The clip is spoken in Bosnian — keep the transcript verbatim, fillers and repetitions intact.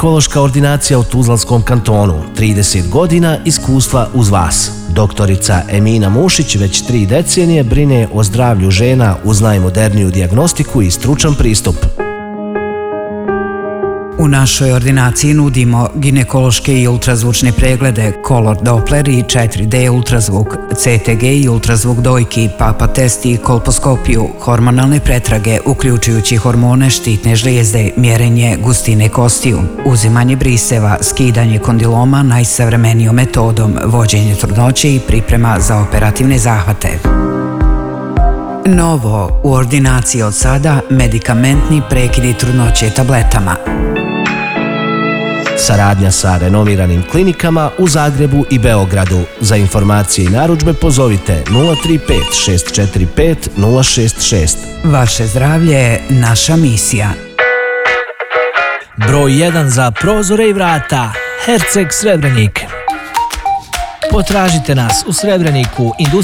Ginekološka ordinacija u Tuzlanskom kantonu, trideset godina iskustva uz vas. Doktorica Emina Mušić već tri decenije brine o zdravlju žena uz najmoderniju dijagnostiku i stručan pristup. U našoj ordinaciji nudimo ginekološke i ultrazvučne preglede, kolor Doppler i četiri D ultrazvuk, C T G i ultrazvuk dojki, papa test i kolposkopiju, hormonalne pretrage, uključujući hormone, štitne žlijezde, mjerenje gustine kostiju, uzimanje briseva, skidanje kondiloma najsavremenijom metodom, vođenje trudnoće i priprema za operativne zahvate. Novo u ordinaciji od sada medikamentni prekidi trudnoće tabletama. Saradnja sa renomiranim klinikama u Zagrebu i Beogradu. Za informacije i narudžbe pozovite nula tri pet šest četiri pet nula šest šest. Vaše zdravlje je naša misija. Broj jedan za prozore i vrata. Herceg Srebrenik. Potražite nas u Srebreniku,